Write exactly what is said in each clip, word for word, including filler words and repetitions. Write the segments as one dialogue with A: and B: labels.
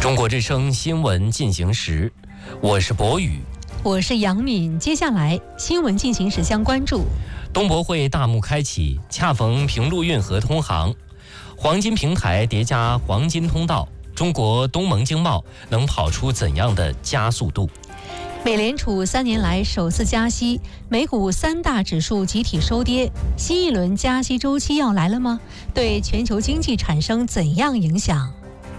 A: 中国之声新闻进行时，我是博宇，
B: 我是杨敏。接下来新闻进行时将关注：
A: 东博会大幕开启，恰逢平陆运河通航，黄金平台叠加黄金通道，中国东盟经贸能跑出怎样的加速度？
B: 美联储三年来首次加息，美股三大指数集体收跌，新一轮加息周期要来了吗？对全球经济产生怎样影响？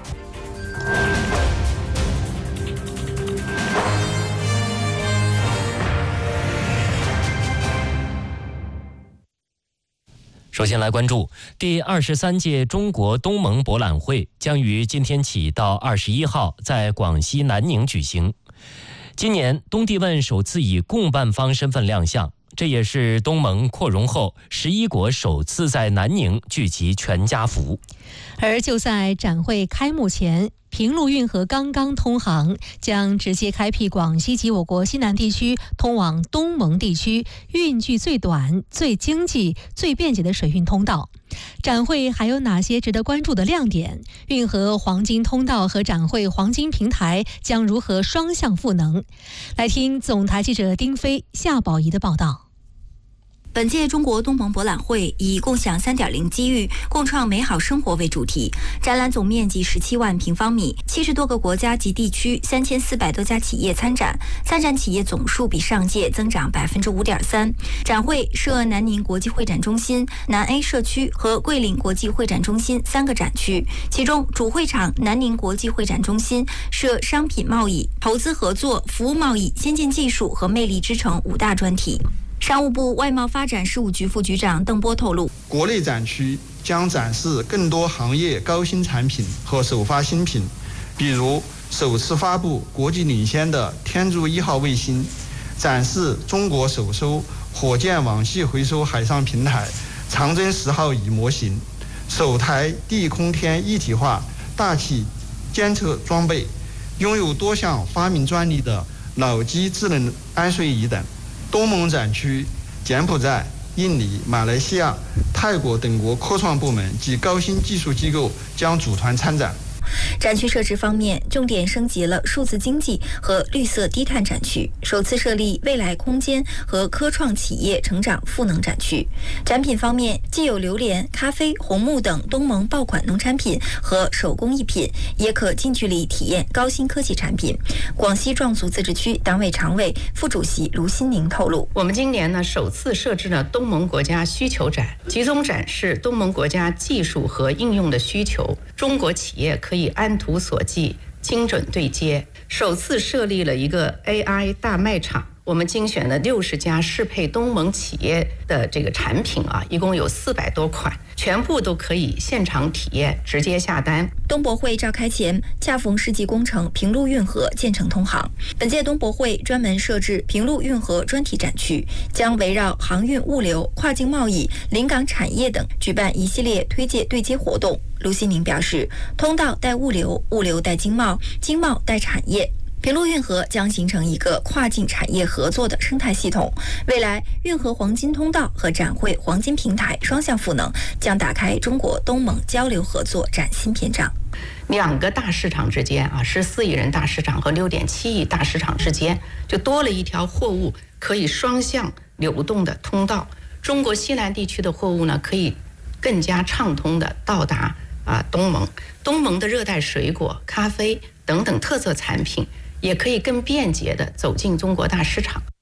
A: 首先来关注第二十三届中国东盟博览会将于今天起到二十一号在广西南宁举行。今年东帝汶首次以共办方身份亮相，这也是东盟扩容后十一国首次在南宁聚集全家福。
B: 而就在展会开幕前，平陆运河刚刚通航，将直接开辟广西及我国西南地区通往东盟地区运距最短、最经济、最便捷的水运通道。展会还有哪些值得关注的亮点？运河黄金通道和展会黄金平台将如何双向赋能？来听总台记者丁飞、夏宝仪的报道。
C: 本届中国东盟博览会以共享 三点零 机遇，共创美好生活为主题。展览总面积十七万平方米，七十多个国家及地区，三千四百多家企业参展，参展企业总数比上届增长 百分之五点三。展会设南宁国际会展中心、南 A 社区和桂林国际会展中心三个展区，其中主会场南宁国际会展中心设商品贸易、投资合作、服务贸易、先进技术和魅力之城五大专题。商务部外贸发展事务局副局长邓波透露，
D: 国内展区将展示更多行业高新产品和首发新品，比如首次发布国际领先的天柱一号卫星，展示中国首艘火箭网系回收海上平台长征十号乙模型，首台地空天一体化大气监测装备，拥有多项发明专利的脑机智能安睡仪等。东盟展区，柬埔寨、印尼、马来西亚、泰国等国科创部门及高新技术机构将组团参展。
C: 展区设置方面，重点升级了数字经济和绿色低碳展区，首次设立未来空间和科创企业成长赋能展区。展品方面，既有榴莲、咖啡、红木等东盟爆款农产品和手工艺品，也可近距离体验高新科技产品。广西壮族自治区党委常委、副主席卢新宁透露，
E: 我们今年呢首次设置了东盟国家需求展，集中展示东盟国家技术和应用的需求，中国企业可以按图所记，精准对接。首次设立了一个 A I 大卖场，我们精选了六十家适配东盟企业的这个产品啊，一共有四百多款，全部都可以现场体验，直接下单。
C: 东博会召开前，恰逢世纪工程平陆运河建成通航。本届东博会专门设置平陆运河专题展区，将围绕航运物流、跨境贸易、临港产业等举办一系列推介对接活动。卢新宁表示，通道带物流，物流带经贸，经贸带产业。平陆运河将形成一个跨境产业合作的生态系统，未来运河黄金通道和展会黄金平台双向赋能，将打开中国东盟交流合作崭新篇章。
E: 两个大市场之间啊，十四亿人大市场和六点七亿大市场之间，就多了一条货物可以双向流动的通道。中国西南地区的货物呢，可以更加畅通的到达啊东盟，东盟的热带水果、咖啡等等特色产品，也可以更便捷地走进中国大市场。